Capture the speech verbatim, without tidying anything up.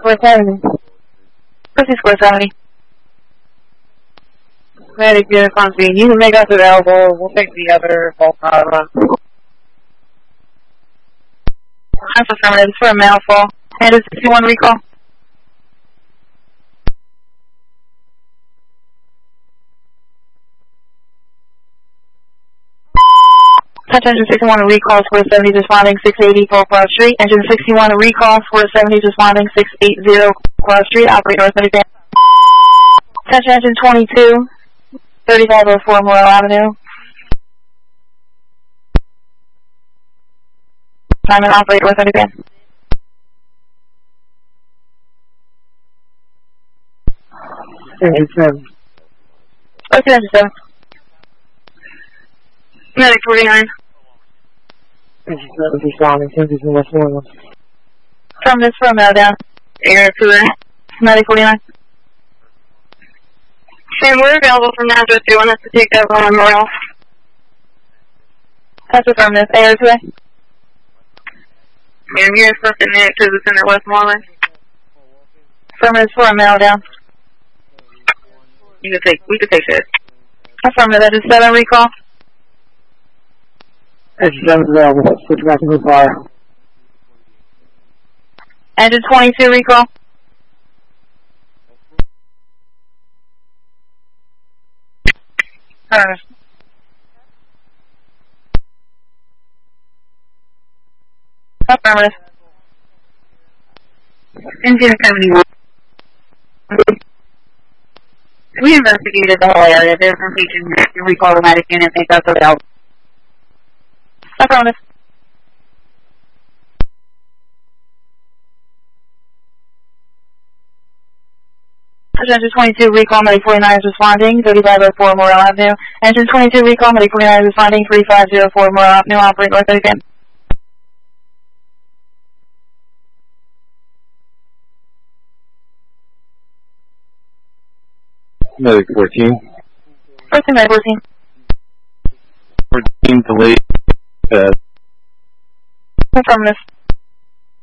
Square seventy. Pussy Square seventy. Medic unit on scene. You can make us available. We'll take the other false uh, run. That's affirmative. It's for a male fall. And is sixty-one recall? Touch engine sixty-one recall, Square seventy responding six eighty Fort Cross Street. Engine sixty-one recall, Square seventy responding six eighty Cross Street. Operator North City. Touch engine twenty-two, thirty-five oh four Morel Avenue. Time and operator North City. Engine seven. Okay, engine seven. Medic forty-nine. Engine seven responding, Cindy's in Westmoreland. From this from now down. Air to the Medic forty-nine. Sam, we're available for Nazareth. Do you want us to take that on Morel? That's affirmative. Air to the. Ma'am, you're supposed to near to the center Westmoreland. Affirmative for a mail down. You can take, we can take this. Affirmative, that is seven recall. Engine seven available. Switch back to the fire. Engine twenty-two recall. Affirmative. Affirmative. Engine seventy-one. We investigated the whole area. There's some patients who recall the medic unit. Make us available. Affirmative. Engine twenty-two recall, Medic forty-nine is responding, thirty-five oh four Morel Avenue. Engine twenty-two recall, Medic forty-nine is responding, thirty-five oh four Morel Avenue, operate north again. Medic fourteen. First Medic fourteen. fourteen delayed. Uh, Affirmative.